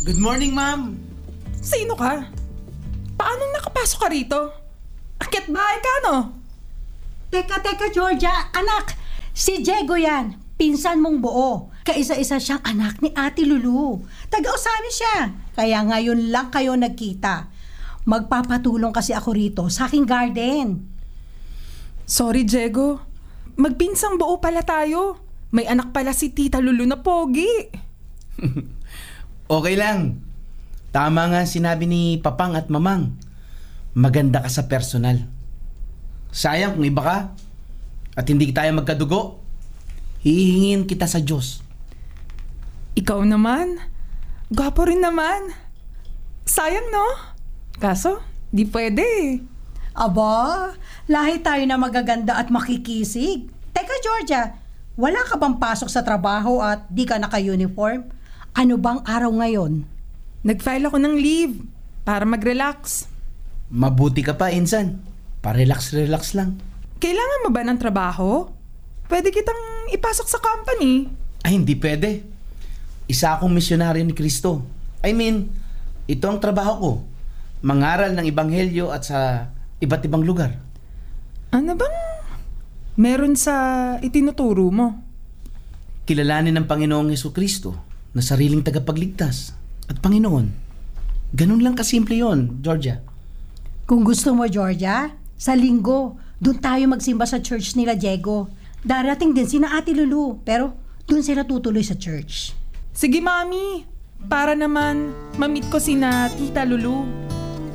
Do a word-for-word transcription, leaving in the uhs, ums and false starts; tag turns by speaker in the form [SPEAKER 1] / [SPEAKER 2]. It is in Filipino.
[SPEAKER 1] Good morning, ma'am.
[SPEAKER 2] Sino ka? Paano nakapasok ka rito? Akit bahay ka, no?
[SPEAKER 3] Teka, teka, Georgia. Anak, si Diego yan. Pinsan mong buo. Kaisa-isa siyang anak ni Ate Lulu. Taga-Osami siya. Kaya ngayon lang kayo nagkita. Magpapatulong kasi ako rito sa aking garden.
[SPEAKER 2] Sorry, Diego. Magpinsang buo pala tayo. May anak pala si Tita Lulu na pogi.
[SPEAKER 1] Okay lang. Tama nga sinabi ni Papang at Mamang. Maganda ka sa personal. Sayang kung iba ka at hindi tayo magkadugo. Hihingin kita sa Diyos.
[SPEAKER 2] Ikaw naman. Gwapo rin naman. Sayang, no? Kaso, di pwede.
[SPEAKER 3] Aba, lahi tayo na magaganda at makikisig. Teka, Georgia, wala ka bang pasok sa trabaho at di ka naka-uniform? Ano bang araw ngayon?
[SPEAKER 2] Nag-file ako ng leave para mag-relax.
[SPEAKER 1] Mabuti ka pa, Insan. Pa-relax-relax lang.
[SPEAKER 2] Kailangan mo ba ng trabaho? Pwede kitang ipasok sa company.
[SPEAKER 1] Ay, hindi pwede. Isa akong misyonaryo ni Kristo. I mean, ito ang trabaho ko. Mangaral ng Ebanghelyo at sa iba't ibang lugar.
[SPEAKER 2] Ano bang meron sa itinuturo mo?
[SPEAKER 1] Kilalanin ng Panginoong Hesukristo na sariling tagapagligtas at Panginoon. Ganun lang kasimple yon, Georgia.
[SPEAKER 3] Kung gusto mo, Georgia, sa linggo, doon tayo magsimba sa church nila Diego. Darating din sina Ate Lulu, pero doon sila tutuloy sa church.
[SPEAKER 2] Sige, Mami. Para naman mamit ko sina Tita Lulu.